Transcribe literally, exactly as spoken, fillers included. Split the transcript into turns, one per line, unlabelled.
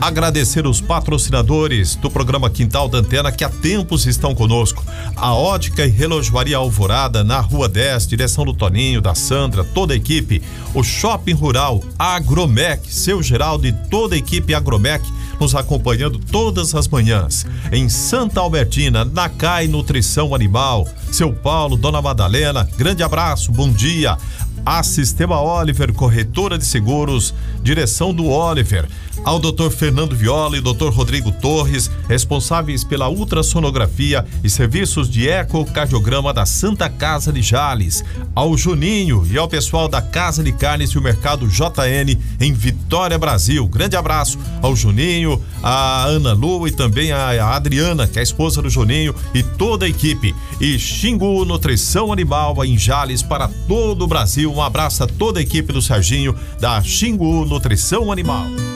Agradecer os patrocinadores do programa Quintal da Antena que há tempos estão conosco. A Ótica e Relojoaria Alvorada na Rua dez, direção do Toninho, da Sandra, toda a equipe. O Shopping Rural Agromec, seu Geraldo e toda a equipe Agromec nos acompanhando todas as manhãs. Em Santa Albertina, Nacai Nutrição Animal. Seu Paulo, Dona Madalena, grande abraço, bom dia. A Sistema Oliver, corretora de seguros, direção do Oliver. Ao doutor Fernando Viola e doutor Rodrigo Torres, responsáveis pela ultrassonografia e serviços de ecocardiograma da Santa Casa de Jales. Ao Juninho e ao pessoal da Casa de Carnes e o Mercado J N em Vitória, Brasil. Grande abraço ao Juninho, a Ana Lu e também a Adriana, que é a esposa do Juninho, e toda a equipe. E Xingu Nutrição Animal em Jales para todo o Brasil. Um abraço a toda a equipe do Serginho da Xingu Nutrição Animal.